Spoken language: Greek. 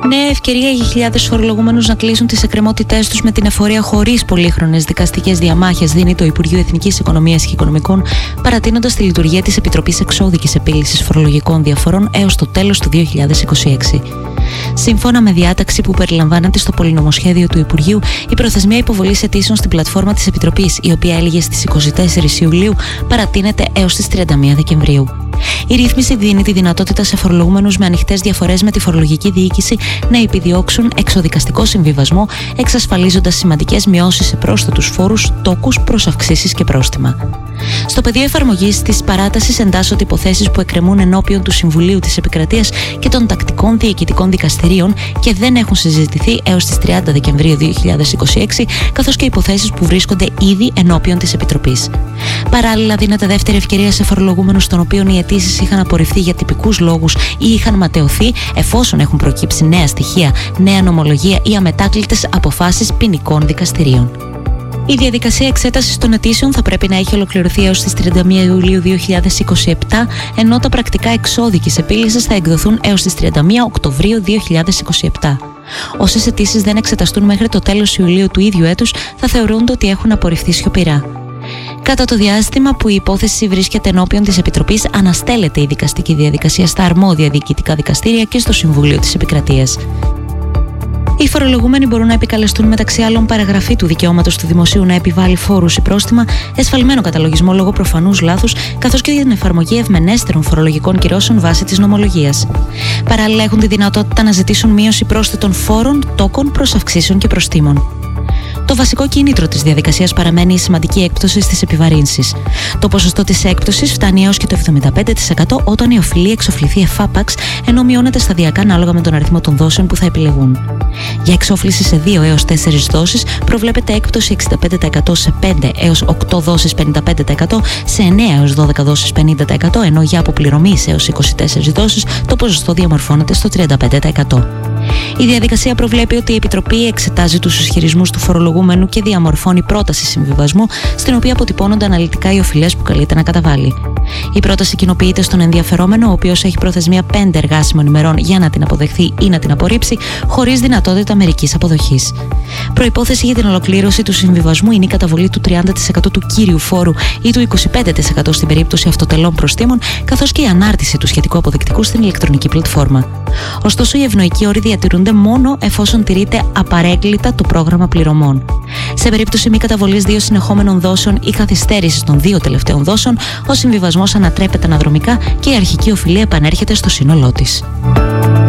Νέα ευκαιρία για χιλιάδες φορολογούμενους να κλείσουν τις εκκρεμότητές τους με την εφορία χωρίς πολύχρονες δικαστικές διαμάχες δίνει το Υπουργείο Εθνικής Οικονομίας και Οικονομικών, παρατείνοντας τη λειτουργία της Επιτροπής Εξώδικης Επίλυσης Φορολογικών Διαφορών έως το τέλος του 2026. Σύμφωνα με διάταξη που περιλαμβάνεται στο πολυνομοσχέδιο του Υπουργείου, η προθεσμία υποβολής αιτήσεων στην πλατφόρμα της Επιτροπής, η οποία έλυγε στις 24 Ιουλίου, παρατείνεται έως τις 31 Δεκεμβρίου. Η ρύθμιση δίνει τη δυνατότητα σε φορολογούμενους με ανοιχτές διαφορές με τη φορολογική διοίκηση να επιδιώξουν εξοδικαστικό συμβιβασμό, εξασφαλίζοντας σημαντικές μειώσεις σε πρόσθετους φόρους, τόκους, προσαυξήσεις και πρόστιμα. Στο πεδίο εφαρμογής της παράτασης εντάσσονται υποθέσεις που εκκρεμούν ενώπιον του Συμβουλίου της Επικρατείας και των τακτικών διοικητικών δικαστηρίων και δεν έχουν συζητηθεί έως τις 30 Δεκεμβρίου 2026, καθώς και υποθέσεις που βρίσκονται ήδη ενώπιον της Επιτροπής. Παράλληλα, δίνεται δεύτερη ευκαιρία σε φορολογούμενους των οποίων οι αιτήσεις είχαν απορριφθεί για τυπικούς λόγους ή είχαν ματαιωθεί, εφόσον έχουν προκύψει νέα στοιχεία, νέα νομολογία ή αμετάκλητες αποφάσεις ποινικών δικαστηρίων. Η διαδικασία εξέτασης των αιτήσεων θα πρέπει να έχει ολοκληρωθεί έως τις 31 Ιουλίου 2027, ενώ τα πρακτικά εξώδικης επίλυσης θα εκδοθούν έως τις 31 Οκτωβρίου 2027. Όσες αιτήσεις δεν εξεταστούν μέχρι το τέλος Ιουλίου του ίδιου έτους θα θεωρούνται ότι έχουν απορριφθεί σιωπηρά. Κατά το διάστημα που η υπόθεση βρίσκεται ενώπιον της Επιτροπής, αναστέλλεται η δικαστική διαδικασία στα αρμόδια διοικητικά δικαστήρια και στο Συμβούλιο της Επικρατείας. Οι φορολογούμενοι μπορούν να επικαλεστούν μεταξύ άλλων παραγραφή του δικαιώματος του δημοσίου να επιβάλλει φόρους ή πρόστιμα, εσφαλμένο καταλογισμό λόγω προφανούς λάθους, καθώς και για την εφαρμογή ευμενέστερων φορολογικών κυρώσεων βάσει της νομολογίας. Παράλληλα, έχουν τη δυνατότητα να ζητήσουν μείωση πρόσθετων φόρων, τόκων, προσαυξήσεων και προστίμων. Το βασικό κίνητρο της διαδικασίας παραμένει η σημαντική έκπτωση στις επιβαρύνσεις. Το ποσοστό της έκπτωσης φτάνει έως και το 75% όταν η οφειλή εξοφληθεί εφάπαξ, ενώ μειώνεται σταδιακά ανάλογα με τον αριθμό των δόσεων που θα επιλεγούν. Για εξόφληση σε 2 έως 4 δόσεις προβλέπεται έκπτωση 65% σε 5 έως 8 δόσεις 55%, σε 9 έως 12 δόσεις 50%, ενώ για αποπληρωμή σε έως 24 δόσεις το ποσοστό διαμορφώνεται στο 35%. Η διαδικασία προβλέπει ότι η Επιτροπή εξετάζει τους ισχυρισμούς του φορολογούμενου και διαμορφώνει πρόταση συμβιβασμού, στην οποία αποτυπώνονται αναλυτικά οι οφειλές που καλείται να καταβάλει. Η πρόταση κοινοποιείται στον ενδιαφερόμενο, ο οποίος έχει προθεσμία 5 εργάσιμων ημερών για να την αποδεχθεί ή να την απορρίψει, χωρίς δυνατότητα μερικής αποδοχής. Προϋπόθεση για την ολοκλήρωση του συμβιβασμού είναι η καταβολή του 30% του κύριου φόρου ή του 25% στην περίπτωση αυτοτελών προστίμων, καθώς και η ανάρτηση του σχετικού αποδεικτικού στην ηλεκτρονική πλατφόρμα. Ωστόσο, οι ευνοϊκοί όροι διατηρούνται μόνο εφόσον τηρείται απαρέκκλητα το πρόγραμμα πληρωμών. Σε περίπτωση μη καταβολής 2 συνεχόμενων δόσεων ή καθυστέρησης των 2 τελευταίων δόσεων, ο συμβιβασμός ανατρέπεται αναδρομικά και η αρχική οφειλή επανέρχεται στο σύνολό της.